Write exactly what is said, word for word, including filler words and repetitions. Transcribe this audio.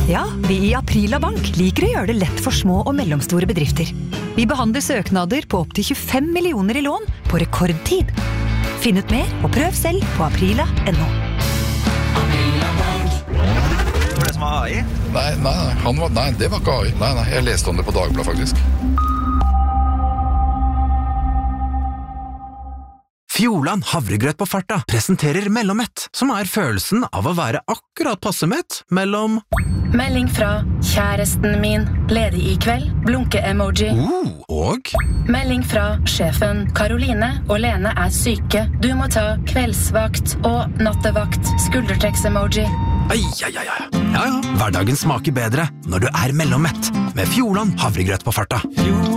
Ja, vi i Aprila Bank liker å gjøre det lett for små og mellomstore bedrifter. Vi behandler søknader på opp til tjuefem millioner i lån på rekordtid. Finn ut mer og prøv selv på aprila punktum no. Var det som var A I? Nei, nei, nei, han var, nei, det var ikke A I. Nei, nei, jeg leste om det på Dagbladet faktisk. Fjordland havregrøt på farta presenterer Mellommett, som er følelsen av å være akkurat passe mett mellom Melding fra kjæresten min, ledig i kveld, blunke-emoji. uh, og Melding fra sjefen, Karoline og Lene er syke. Du må ta kveldsvakt og nattevakt, skuldertrekks-emoji. Ai, ai, ai, ai. Ja, ja, hverdagen smaker bedre når du er Mellommett med Fjordland havregrøt på farta.